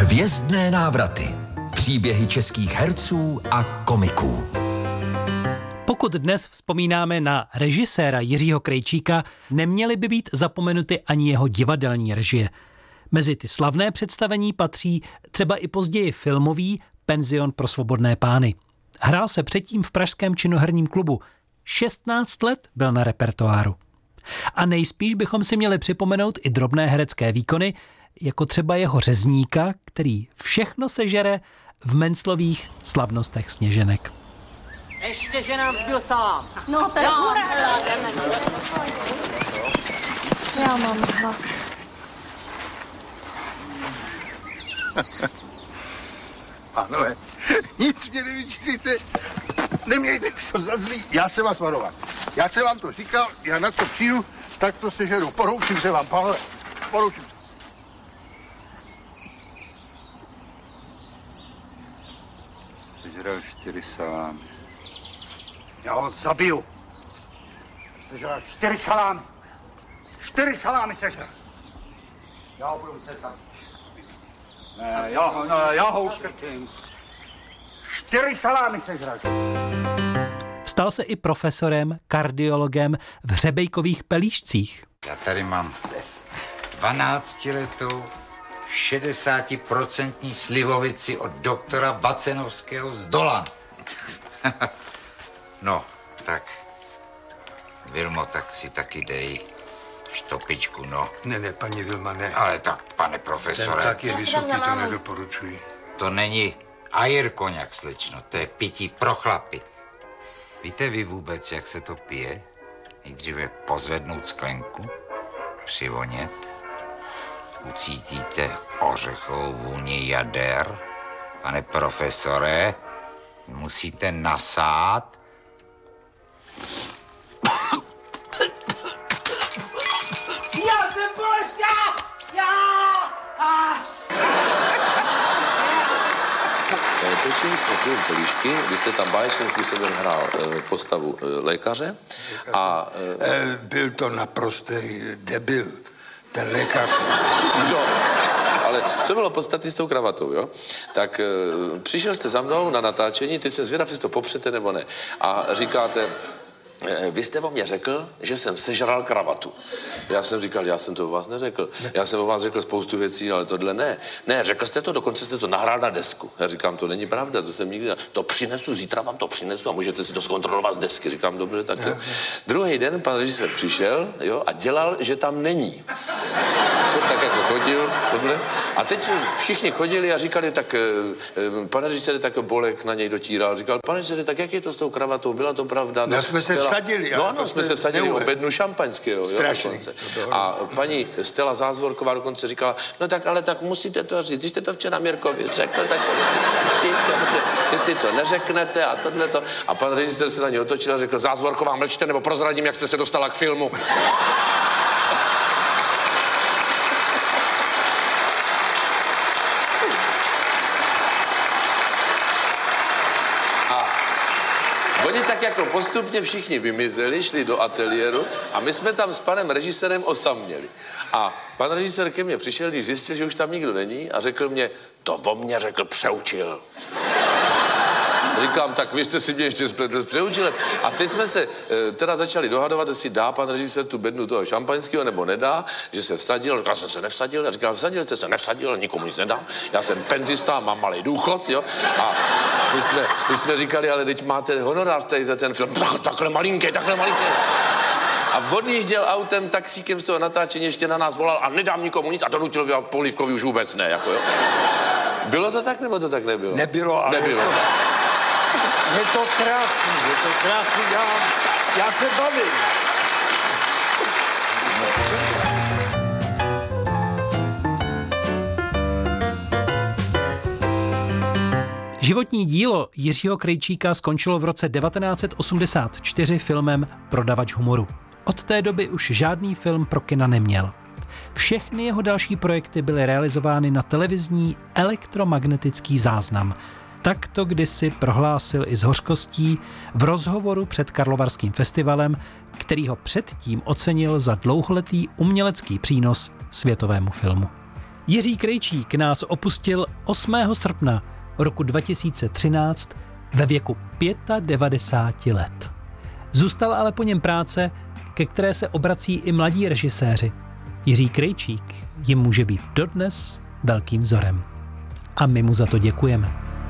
Hvězdné návraty. Příběhy českých herců a komiků. Pokud dnes vzpomínáme na režiséra Jiřího Krejčíka, neměly by být zapomenuty ani jeho divadelní režie. Mezi ty slavné představení patří třeba i později filmový Penzion pro svobodné pány. Hrál se předtím v pražském činoherním klubu. 16 let byl na repertoáru. A nejspíš bychom si měli připomenout i drobné herecké výkony, jako třeba jeho řezníka, který všechno sežere v Menclových slavnostech Sněženek. Ještě, že nám zbyl salám. No, to je hurá. Já mám hlad. Pánové, nic mě nevyčítíte, nemějte to za zlý, já jsem vás varoval. Já jsem vám to říkal, já na co přijdu, tak to sežeru. Poroučím se vám, pánové, poroučím se. Sežral 4 salámy. Já ho zabiju. Sežral 4 salámy. 4 salámy sežral. Já ho budu sežrat. Já ho uškrtím. 4 salámy sežral. Stal se i profesorem, kardiologem v Hřebejkových Pelíšcích. Já tady mám 12letou 60% slivovici od doktora Vacenovského z Dolan. No, tak. Vilmo, tak si taky dej štopičku, no. Ne, paní Vilma, ne. Ale tak, pane profesore. Ten tak je vysoký, to nedoporučuji. To není Air koněk, slečno, to je pití pro chlapy. Víte vy vůbec, jak se to pije? Nejdříve pozvednout sklenku, přivonět, ucítíte ořechovou vůni jader. Pane profesore, musíte nasát. Já jsem bolestná! Točím jsme film Pelíšky, vy jste tam báječným způsobem hrál postavu lékaře a... Byl to naprostý debil, ten lékař. No, ale co bylo podstatné s tou kravatou, jo? Tak přišel jste za mnou na natáčení, teď jsem zvědav, jestli to popřete nebo ne. A říkáte, vy jste o mě řekl, že jsem sežral kravatu. Já jsem říkal, já jsem to o vás neřekl. Já jsem o vás řekl spoustu věcí, ale tohle ne. Ne, řekl jste to, dokonce jste to nahrál na desku. Já říkám, to není pravda, to jsem nikdy... To přinesu, zítra vám to přinesu a můžete si to zkontrolovat z desky. Říkám, dobře, tak jo. Druhý den pan režisér přišel, jo, a dělal, že tam není. Furt tak jako chodil, tohle. A teď všichni chodili a říkali, tak pane režisér, tak Bolek na něj dotíral. Říkal, pane režisér, tak jak je to s tou kravatou? Byla to pravda? No, jsme se vsadili. No ano, jsme se vsadili o bednu šampaňského. Strašný. A paní Stella Zázvorková dokonce říkala, no tak, ale tak musíte to říct. Když jste to včera Mirkovi řekl, tak to musíte, jestli to neřeknete a tohleto. A pan režisér se na ně otočil a řekl, Zázvorková, mlčte, nebo prozradím, jak jste se dostala k filmu. Oni tak jako postupně všichni vymizeli, šli do ateliéru a my jsme tam s panem režisérem osaměli. A pan režisér ke mně přišel, když zjistil, že už tam nikdo není a řekl mě, to o mě řekl Přeučil. Říkám, tak vy jste si mě ještě spletl s Přeučilem. A teď jsme se teda začali dohadovat, jestli dá pan režisér tu bednu toho šampaňského nebo nedá, že se vsadil. Říkal, jsem se nevsadil. A říkal, vsadil jste se nevsadil, nikomu nic nedám. Já jsem penzista, mám malý důchod, jo. A my jsme říkali, ale teď máte honorář tady za ten film. Takhle malinký. A odjížděl autem, taxíkem z toho natáčení, ještě na nás volal a nedám nikomu nic a donutil Polívkovi už vůbec ne, jako jo. Bylo to tak, nebo to tak nebylo? Nebylo, ale... Nebylo. Je to krásný, já se bavím. Životní dílo Jiřího Krejčíka skončilo v roce 1984 filmem Prodavač humoru. Od té doby už žádný film pro kina neměl. Všechny jeho další projekty byly realizovány na televizní elektromagnetický záznam. Tak to kdysi prohlásil i s hořkostí v rozhovoru před Karlovarským festivalem, který ho předtím ocenil za dlouholetý umělecký přínos světovému filmu. Jiří Krejčík nás opustil 8. srpna roku 2013 ve věku 95 let. Zůstala ale po něm práce, ke které se obrací i mladí režiséři. Jiří Krejčík jim může být dodnes velkým vzorem. A my mu za to děkujeme.